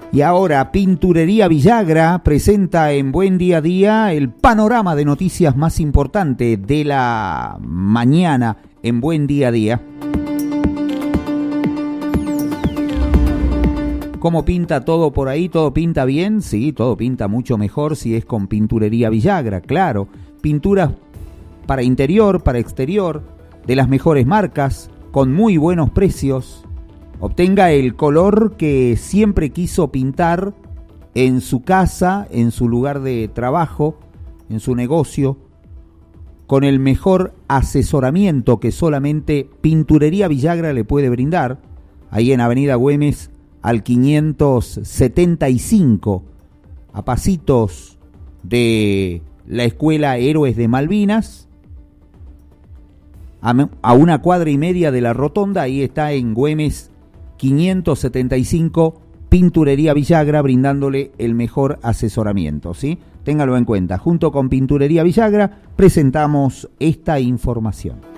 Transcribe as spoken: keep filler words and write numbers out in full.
Y ahora Pinturería Villagra presenta en Buen Día a Día el panorama de noticias más importante de la mañana en Buen Día a Día. ¿Cómo pinta todo por ahí? ¿Todo pinta bien? Sí, todo pinta mucho mejor si es con Pinturería Villagra, claro. Pinturas para interior, para exterior, de las mejores marcas, con muy buenos precios. Obtenga el color que siempre quiso pintar en su casa, en su lugar de trabajo, en su negocio, con el mejor asesoramiento que solamente Pinturería Villagra le puede brindar, ahí en Avenida Güemes al quinientos setenta y cinco, a pasitos de la Escuela Héroes de Malvinas, a una cuadra y media de la rotonda. Ahí está en Güemes quinientos setenta y cinco, Pinturería Villagra, brindándole el mejor asesoramiento, ¿sí? Téngalo en cuenta. Junto con Pinturería Villagra presentamos esta información.